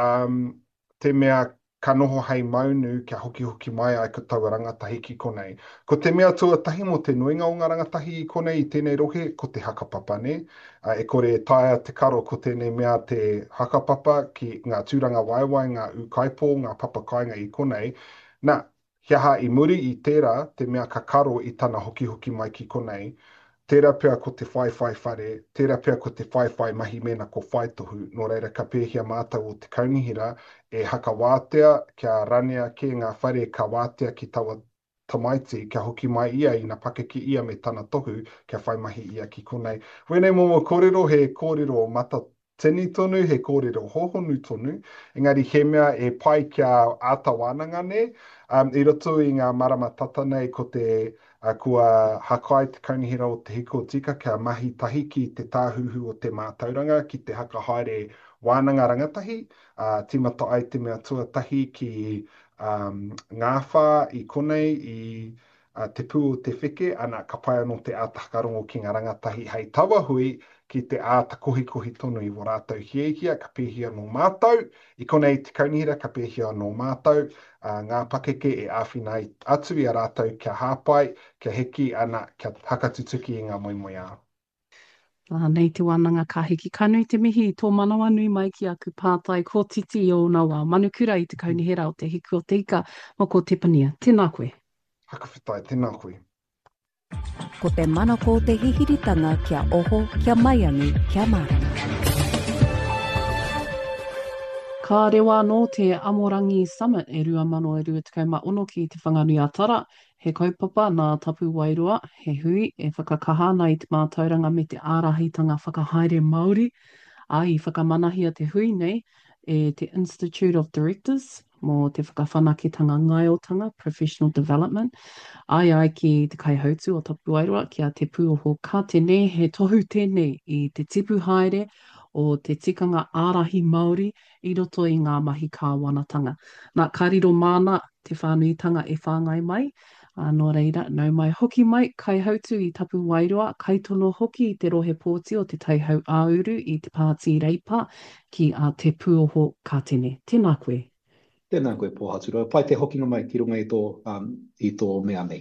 S5: te mea ka noho hei maunu kia hoki mai ai ka taua rangatahi ki konei. Ko te mea tuatahi mo te nuinga o ngā rangatahi i konei i tēnei rohe, ko te hakapapa ne. E kore taia te karo ko tēnei mea te hakapapa ki ngā tūranga waiwai, ngā ukaipo, ngā papakainga i konei. Nā, hiaha i muri i tērā te mea ka karo i tana hoki mai ki konei. Tērā pia ko te whaiwhai whare, tērā pia ko te whaiwhai mahi mena ko whaitohu, nō reira ka pēhia mātou o te kaunihira e haka wātea kia ranea ke ngā whare ka wātea ki taua tamaiti kia hoki mai ia i ngā pakeke ia me tana tohu kia whaimahi ia ki konei. Wēnei momo kōrero he kōrero mata tini tonu, he kōrero hohonu tonu, engari he mea e pai kia āta wānanga ne, i roto i ngā marama tata nei ko te kua hakai te kaunihira o te hiko tika kia mahi tahi ki te tāhuhu o te mātauranga ki te haka haere wānanga rangatahi, timata ai te mea tuatahi ki ngāwha i konei i te pū o te whike, ana ka pai anō te āta hakarongo ki ngā rangatahi hei tawa hui ki te āta kohi tonu i wā rātou hiehia, ka pēhia no mātou, i konei te kaunihira ka pēhia no mātou, ngā pakeke e āwhina atu i a rātou kia hāpai, kia heki ana, kia hakatutuki i ngā moimoi ā.
S1: Nei te wānanga ka hiki kanui te mihi i tō manawa nui mai ki aku pātai ko titi o nā wā manukura i te kaunihera o te hiki o te ika mo ko te pania. Tēnā koe.
S5: Hakawhitai, tēnā koe.
S3: Ko te manako te hihiritanga kia oho, kia maiangi, kia marama.
S1: Ka rewa no te Amorangi Summit e 2026 ki te whanganui a Tara, he kaupapa nā tapu wairua, he hui, e whakakahana i te mātauranga me te ārahitanga whakahaere Māori, ai i whakamanahia te hui nei, e te Institute of Directors, mō te whakawhanaketanga ngaiotanga, Professional Development, ai ki te kaihautu o tapu wairua, kia te pūoho ka tēnei, he tohu tēnei i te tipu haere, o te tikanga ārahi Māori i roto i ngā mahi kāwanatanga. Nā kariro māna te whānuitanga e whāngai mai, nō reira, nau mai hoki mai, kai hautu i tapu wairua, kai tono hoki i te rohe pōti o te taihau āuru i te pāti reipa ki a te pūoho ka tēnei. Tēnā koe.
S6: Tēnā koe pōhatura. Pai te hokinga mai ki runga i tō mea nei.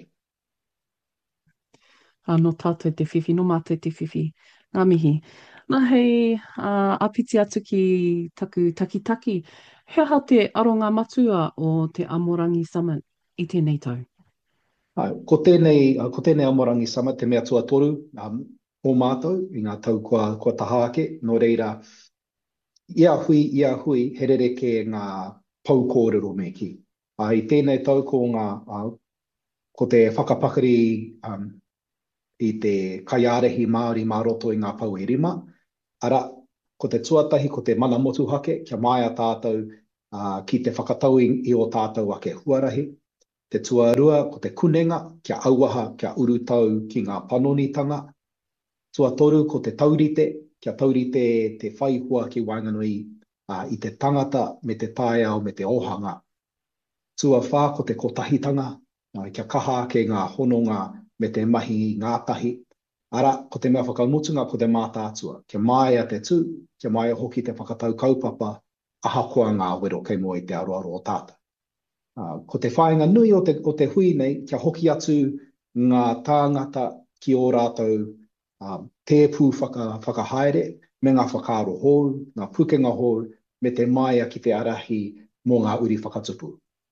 S1: No tātou te whiwhi, no mātou te whiwhi. Ngā mihi. Nā hei apiti atu ki taku takitaki, he aha te aronga matua o te Amorangi Summit i tēnei tau?
S6: Ko tēnei Amorangi Summit, te mea tuatoru o mātou, i ngā tau kua tahaake, no reira, ia hui, herereke ngā paukōrero me ki. I tēnei tau ko te whakapakari i te kaiarehi Māori mā roto i ngā pau e rima. Ara, ko te tuatahi, ko te mana motu hake, kia mai a tātou ki te whakatau i o tātou ake huarahi. Te tuarua, ko te kunenga, kia auaha, kia urutau ki ngā panonitanga. Tuatoru, ko te taurite, kia taurite te whaihua ki Wainganui i te tangata me te tāiao me te ohanga. Tua whā ko te kotahitanga, kia kaha ke ngā hononga me te mahi ngātahi. Ara, ko te mea whakamutunga ko te mātātua. Kia mai a te tū, kia mai a hoki te whakatau kaupapa, ahakoa ngā wero kei mua i te aroaro o tāta. Ko te whainga nui o te hui nei, kia hoki atu ngā tāngata ki o rātou tēpū whakahaere, me ngā whakaaro hou, ngā pukenga hou, me te maia ki te arahi mō ngā uri whakatupu.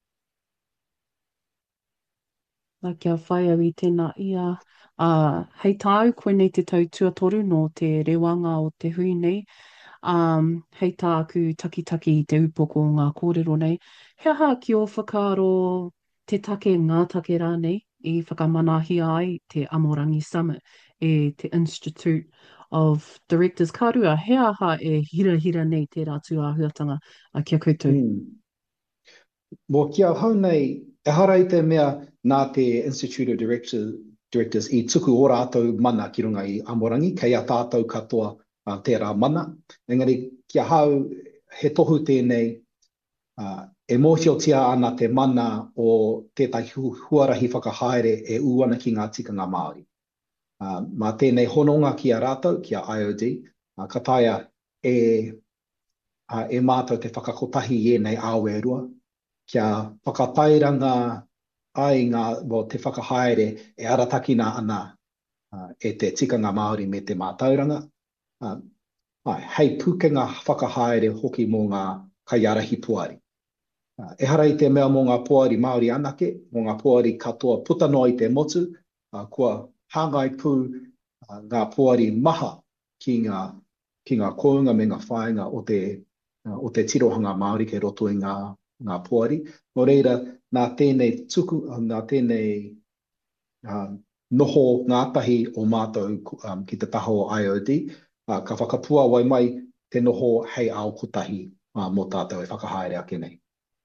S1: Nā kia whai au I tēnā ia. Hei tāu, koe nei te tau tuatoru no te rewanga o te hui nei. Hei tā aku takitaki I te upoko o ngā kōrero nei. He aha ki o whakaaro te take ngā take rā nei I whakamanahi ai te Amorangi Summit e te Institute of Directors. Ka rua, he aha e hira nei tērā tuāhuatanga kia koutou.
S6: Mō kia hau nei, e hara I te mea nā te Institute of Directors I tuku o rātou mana ki runga I Amorangi, kei a tātou katoa tērā mana. Engari, kia hau he tohu tēnei, e mōhiotia ana te mana o tētahi huarahi whakahaere e uana ki ngā tikanga Māori. Mā tēnei hononga ki a rātou, ki a IOD, ka taia e mātou te whakakotahi I nei awe rua, kia whakatairanga ai te whakahaere e aratakina ana e te tikanga Māori me te mātauranga. Hei pukenga whakahaere hoki mō ngā kaiarahi puari. E hara I te mea mō ngā puari Māori anake, mō ngā puari katoa putanoa I te motu, kua hangai pū ngā puari maha ki ngā kounga me ngā whainga o te tirohanga Māori ke roto I ngā puari. Nō reira, nā tēnei tuku, nā tēnei noho ngātahi o mātou ki te taho o IOD, ka whakapua wai mai te noho hei ao kutahi mō tātou e whakahaere ake nei.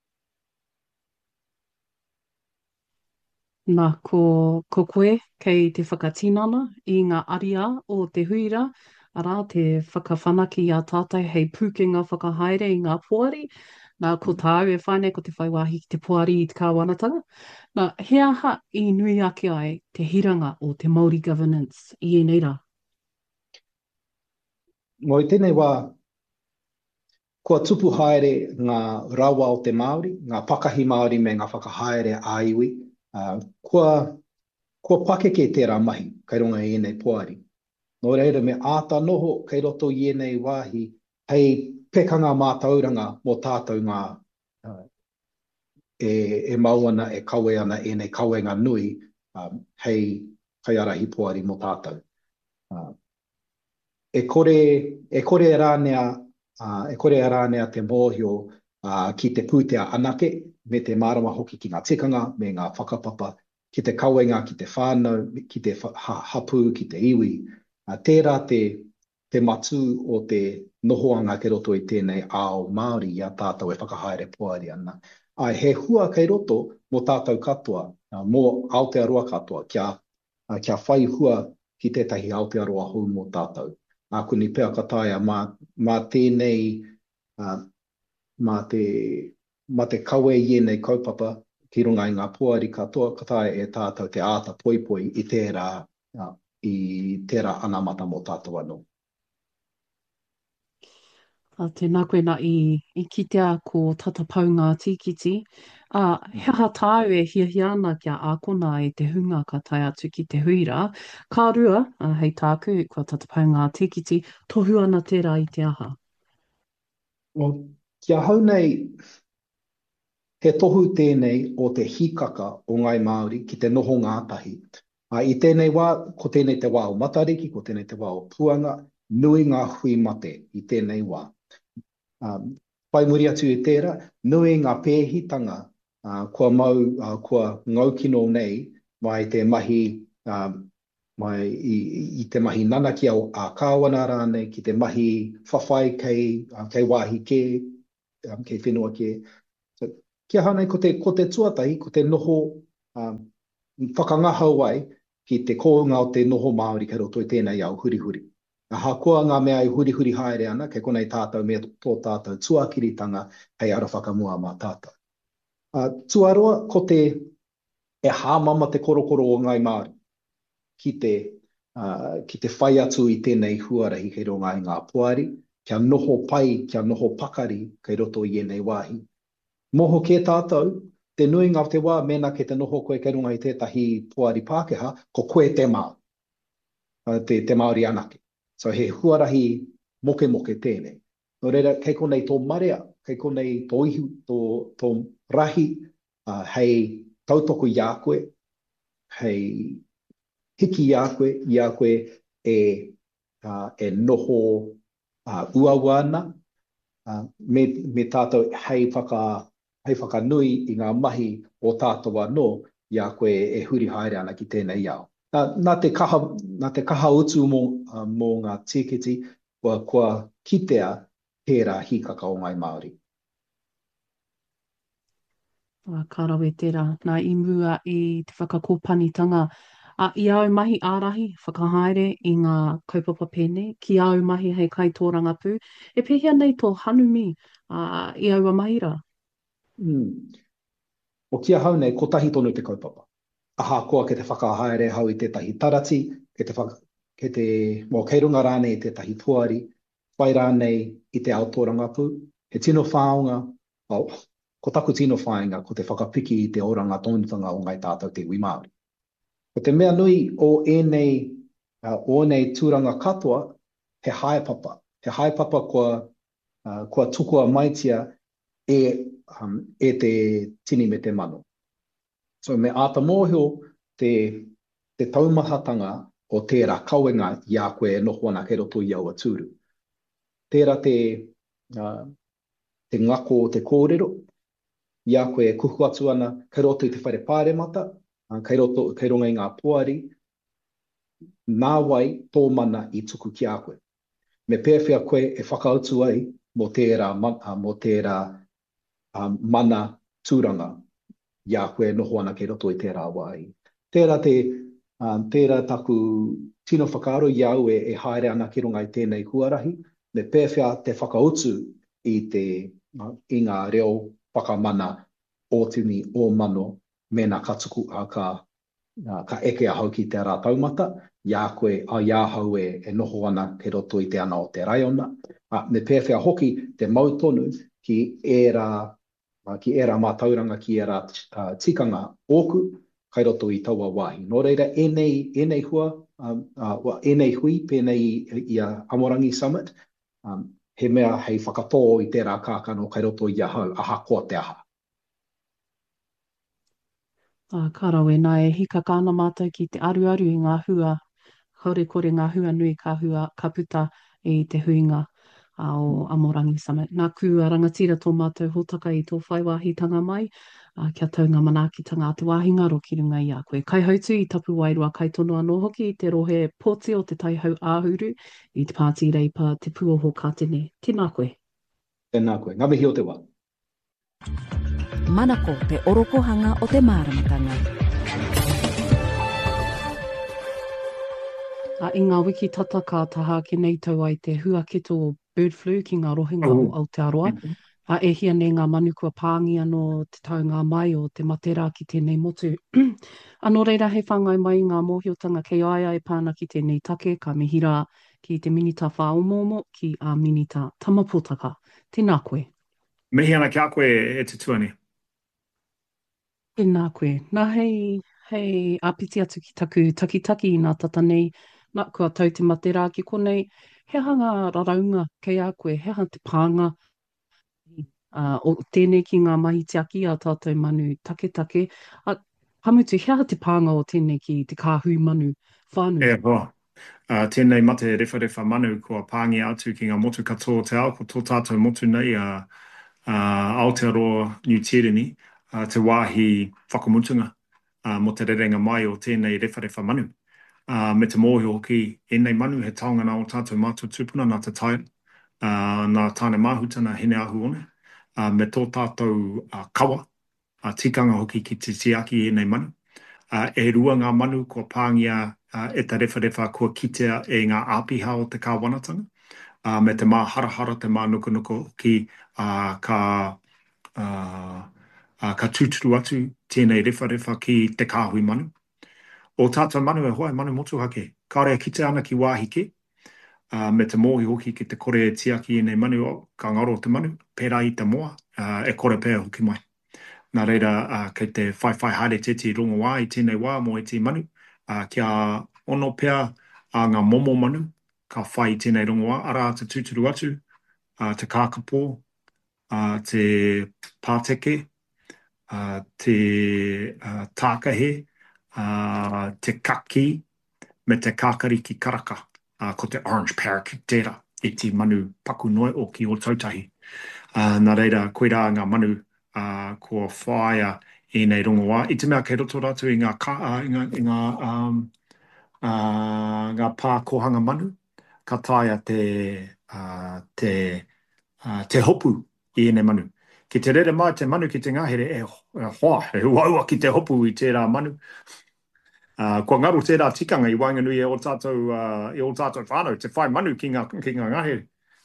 S1: Nā, ko koe kei te whakatinana I ngā aria o te huira, arā te whakawhanaki a tātai hei pūkenga whakahaere I ngā puari. Nā, ko tāu e whaine ko te whaiwahi ki te puari I te kāwanatanga. Nā, he aha I nui ake ai te hiranga o te Māori governance I nei rā?
S6: Ngoi tēnei wā, kua tupu haere ngā rawa o te Māori, ngā pakahi Māori me ngā whakahaere a iwi, kua pakeke tērā mahi, kai runga I nei puari. Nō reira me āta noho kei roto I nei wāhi, hei pekanga mātauranga mō tātou ngā e mauana, e kawe ana, e nei kawenga nui, hei kaiarahi puari mō tātou. E kore rānea te mōhio ki te pūtea anake, me te marama hoki ki ngā tikanga, me ngā whakapapa, ki te kawenga, ki te whānau, ki te hapū, ki te iwi. Tērā te matu o te nohoanga ke roto I tēnei ao Māori I a tātou e whakahaere puari ana. Ai, he hua kei roto mō tātou katoa, mō Aotearoa katoa, kia whai hua ki tētahi Aotearoa hou mō tātou. Kuni pēa kataia, mā tēnei, mā te kawe I nei kaupapa ki runga I ngā puari katoa, kataia e tātou te āta poipoi I tērā anamata mō tātou anō.
S1: Tēnā koe nā I kitea ko tatapau ngā tīkiti. He aha tāu e hiahiana kia ākona I te hunga ka tai atu ki te huira. Kā rua, hei tāku, kua tatapau ngā tīkiti, tohu ana tērā I te aha.
S6: Kia hau nei, he tohu tēnei o te hikaka o ngai Māori ki te noho ngātahi. I tēnei wā, ko tēnei te wā o Matariki, ko tēnei te wā o Puanga, nui ngā hui mate I tēnei wā. Pai muri atu I tērā, nui ngā pēhitanga kua ngau kino nei mai te mahi i te mahi nana ki a kāwana rānei, ki te mahi whawhai kei wāhi kei whenua ke. So, kia hanei ko te tuatahi, ko te noho whakangahau ai ki te kounga o te noho Māori kei roto i tēnei au hurihuri. Kua ngā mea i hurihuri haere ana, kei konei tātou mea tō tātou tuakiritanga hei ara whakamua mā tātou. Tuaroa, ko te hāmama te korokoro o ngai Māori ki te whai atu i tēnei huarahi kei ronga i ngā puari, kia noho pai, kia noho pakari kei roto i enei wāhi. Moho ke tātou, te nuinga o te wā, mena ke te noho koe kei runga i tētahi puari Pākehā, ko koe te Māori, te Māori anake. So he huarahi moke tēnei. No reira, kei konei tō marea, kei konei tō ihu, tō rahi, hei tautoko i a koe, hei hiki i a koe e noho uawana, me tātou hei whakanui i ngā mahi o tātou anō, i a koe e huri haere ana ki tēnei au. Nā te kaha utu mō ngā tīkiti, kua kitea tērā hikaka o ngai Māori.
S1: Kārawe tērā, nā i mua i te whakakōpanitanga. I au mahi ārahi, whakahaere i ngā kaupapa pēnei, ki au mahi hei kaitōranga pū, e pēhea nei tō hanumi i aua mahi rā.
S6: O kia hau nei, ko tahi tonu te kaupapa. Aha koa ke te whakahaere hau i tētahi tarati, kei runga rānei i tētahi puari, whai rānei i te aotoranga pū, he tino whāonga, ko taku tino whāinga, ko te whakapiki i te oranga tonutanga o ngai tātou te iwi Māori. Ko te mea nui o enei tūranga katoa, he haepapa. He haepapa kua tukua maitia e te tini me te mano. So me āta mōhio te taumahatanga o tērā kauenga i a koe e noho ana kei roto i aua tūru. Tērā te ngako o te kōrero, i a koe e kuhu atu ana kei roto i te whaire pāremata, kei ronga i ngā puari, nā wai tō mana i tuku ki a koe. Me pēwhia koe e whakautu ai mo tērā mana tūranga, ia koe noho ana kei roto i tērā wai. Tērā taku tino whakaaro i au e haere ana ki runga i tēnei huarahi, me pēwhia te whakautu i ngā reo whakamana o tini o mano me nā katuku ka eke a hau ki te rā taumata, ia koe ia hau e noho ana kei roto i te ana o te raiona. Me pēwhia hoki te mautonu ki era mātauranga ki era tikanga oku, kai roto i taua wāhi. Nō reira, enei hui, pēnei i a Amorangi Summit, he mea hei whakatō i tērā kākano kai roto i a hau, aha koa te aha.
S1: Kārawe, nā e hika kāna mātou ki te aruaru i ngā hua, haure kore ngā hua nui ka puta i te huinga o Amorangi Summit. Nā kua rangatira tō mātou hōtaka i tō whaiwāhitanga mai, kia taunga manaakitanga te wāhinga ro ki runga i a koe. Kai hautu i tapu wairua kai tono anō hoki i te rohe pōti o te taihau āhuru i te pāti reipa te puoho ka tene. Tēnā koe.
S6: Tēnā koe. Ngā mihi o te wā.
S3: Manako te orokohanga o te māramatanga.
S1: I ngā wiki tata ka taha ki nei tau ai te huaketo bird flu ki ngā rohinga o Aotearoa. E hia nei ngā manu kua pāngi anō te taunga mai o te matera ki tēnei motu. Anō reira he whangai mai ngā mōhiotanga kei aia e pāna ki tēnei take, ka mihira ki te minita whaomomo ki a minita tamapotaka. Tēnā koe.
S7: Mihi ana kia koe e te tuani.
S1: Tēnā koe. Nā hei apiti atu ki taku takitaki i ngā tata nei, nā kua tau te matera ki konei, he hanga raraunga kei a koe, he hanga te pānga, o tēnei ki ngā mahi te aki a tātou manu take. Hamutu, hea te pānga o tēnei ki te kāhui manu whānui?
S7: Hoa. Tēnei mate rewha manu kua pāngi atu ki ngā motu katoa te ao, ko tō tātou motu nei Aotearoa New Tirini. te wāhi whakamutunga mo te rerenga mai o tēnei rewharewha manu. Me te mōhi hoki, nei manu he taongana o tātou mātou tūpuna nā te taira, nā tāne māhutana hene ahu one, me tō tātou kawa, tikanga hoki ki te tiaki nei manu. E rua ngā manu kua pāngia e te rewharewha kua kitea e ngā āpiha o te kāwanatanga, me te mā harahara, te mā nuku ki ka tūturu atu tēnei rewharewha ki te kāhui manu. O tātou manu e hoa, manu motuhake. Kāre kite ana ki wāhi ke, me te mōhi hoki ki te kore e tiaki nei manu o ka ngaro te manu, pērā i te moa, e kore pēr hoki mai. Nā reira, kei te whai haere teti rongo wā i tēnei wā mo e te manu, kia ono pēr ngā momo manu, ka whai i tēnei rongo wā, ara te tūturu atu, te kākapo, te pāteke, te tākahe, te kaki, me te kākariki karaka, ko te orange pear ki tērā, i te manu paku noe o ki o tautahi. Nā reira, koe rā ngā manu kua whaia i nei rongo wā. I te mea kei roto ratu i ngā pā kohanga manu, ka taia te hopu i nei manu. Ki te rere mai te manu ki te ngahere e hoa, e uaua ki te hopu i tērā manu. Kua ngaru tērā tikanga i Wainganui e o tātou whānau, te whai manu ki ngā ngahere.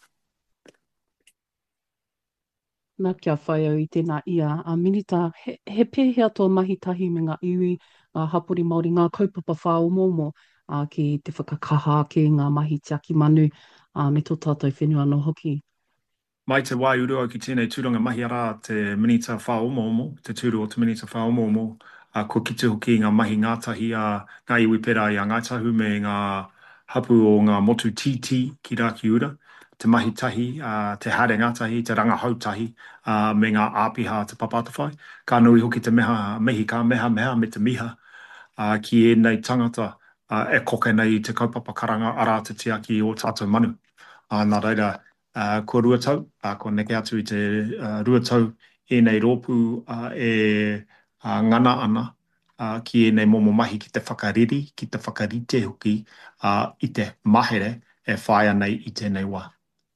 S1: Nā kia whai au i tēnā ia. Minita, he pēhea tō mahi tahi me ngā iwi, hapori Māori, ngā kaupapa whāomomo ki te whakakaha ki ngā mahi tiaki manu me tō tātou whenua no hoki.
S7: Mai te wai urua ki tēnei tūranga mahi ara te minita whaomomo, te tūru o te minita whaomomo, ko kite hoki ngā mahi ngātahi ngā iwi pera i a Ngaitahu me ngā hapu o ngā motu titi ki Raki Ura, te mahi tahi, te haere ngātahi, te ranga hautahi, me ngā āpiha te papatawhai. Ka nui hoki te mehi ka meha me te miha ki e nei tangata e koke nei te kaupapa karanga ara te tiaki o tātou manu. Nā reira, ko ruatau, ko neke atu i te ruatau e nei rōpū e ngana ana ki e nei momo mahi ki te whakariri, ki te whakarite hoki i te mahere e whaia nei i tēnei wā.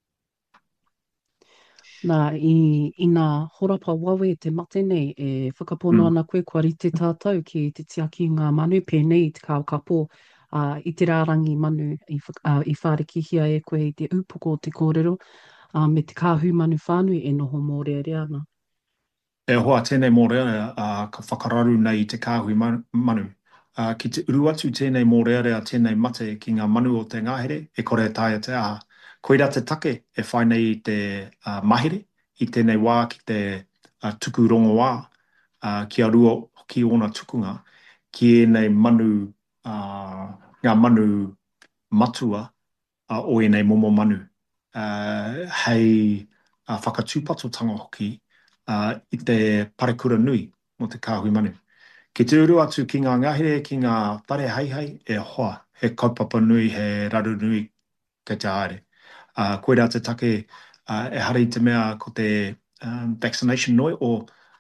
S1: Nā, i ngā horapa wawe te mate nei, e whakapono ana koe kua rite tātou ki te tiaki ngā manu pēnei te kāukapo i te rārangi manu i whārekihia e koe i te upoko o te kōrero me te kāhu manu whānui e noho mōrearea ana.
S7: E hoa tēnei mōrearea ka whakararu nei i te kāhui manu. Ki te uru atu tēnei mōrearea tēnei mate ki ngā manu o te ngāhere, e kore tāia te aha. Koira te take e whai nei i te mahere, i tēnei wā ki te tuku rongo wā, ki a rua ki ona tukunga, ki e nei manu, ngā manu matua o e nei momo manu. Hei whakatūpatotanga hoki i te parekura nui mo te kāhui manu. Ki te uru atu ki ngā ngahere, ki ngā pare haihai, e hoa, he kaupapa nui, he raru nui kei te haere. Koira te take e hara i te mea ko te vaccination noi o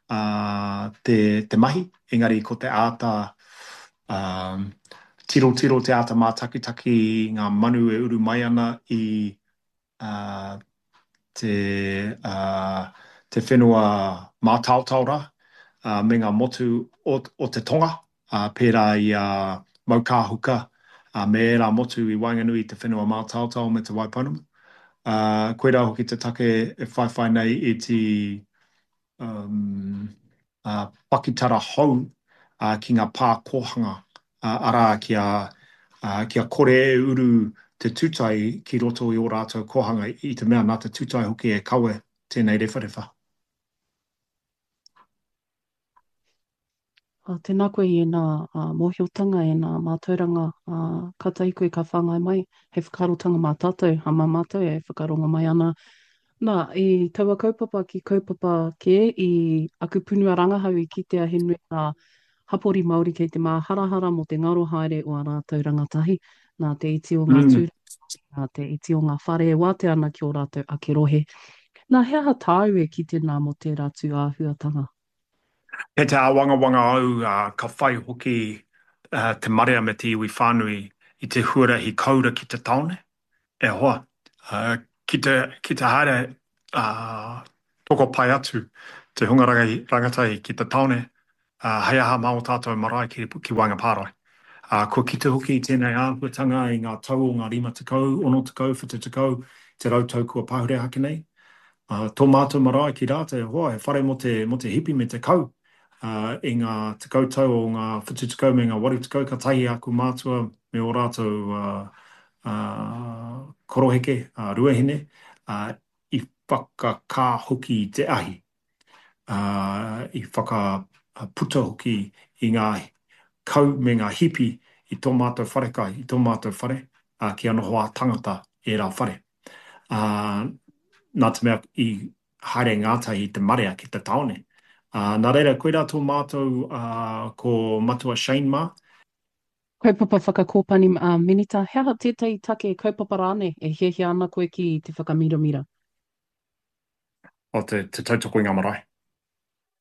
S7: te mahi, engari ko te āta tiro te āta mā takitaki ngā manu e uru mai ana i te whenua mātautaura me ngā motu o te tonga pērā i maukāhuka me rā motu i Wainganui te whenua mātautau me te Waiponamu. Koira hoki te take e whai nei i te pakitara hou ki ngā pā kohanga ara kia kore e uru te tūtai ki roto i o rātou kohanga i te mea nā te tūtai hoki e kawe tēnei rewharewha.
S1: Tēnā koe i nā mōhiotanga e nā mātauranga kata i koe ka whangai mai, hei whakarotanga mā tātou, ha mā mātou e whakaronga mai ana. Nā, i taua kaupapa ki kaupapa ke, i aku punua rangahau i kitea he nui ngā hapori Māori kei te mā harahara mo te ngaro haere o a rātou rangatahi, nā te iti o ngā tūra, nā te iti o ngā whare e wāte ana ki o rātou ake rohe. Nā, hea ha tāu e ki tēnā mo te rātu āhuatanga?
S7: He te awanga au ka whai hoki te marea me te iwi whānui i te huarahi kaura ki te taone. E hoa, ki te haere toko pai atu te rangatai ki te taone, hei aha mao tātou marae ki wanga pārai. Ko ki te hoki i tēnei āhuatanga i ngā tau o ngā 5 tekau, 6 tekau, 7 tekau, te rautau kua pahure hake nei. Tō mātou marae ki rāta e hoa, he whare mo te hipi me te kau. I ngā tekau tau o ngā 7 tekau me ngā 8 tekau, ka tahi aku mātua me o rātou koroheke, ruahine, i whakakā hoki i te ahi. I whakaputa hoki i ngā kau me ngā hipi i tō mātou wharekai, i tō mātou whare, ki anoho a tangata e rā whare. Nā te mea i haere ngātai i te marea ki te taone. Nā reira, koe rā tō mātou ko matua Shane Ma.
S1: Kaupapa whakakōpani Minita, hea tētai take kaupapa rāne e hiahia ana koe ki te whakamiramira?
S7: O te tautoko i ngā marae.